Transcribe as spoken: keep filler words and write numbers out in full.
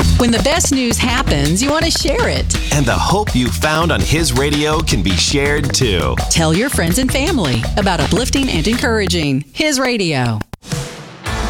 When the best news happens, you want to share it. And the hope you found on His Radio can be shared too. Tell your friends and family about uplifting and encouraging His Radio.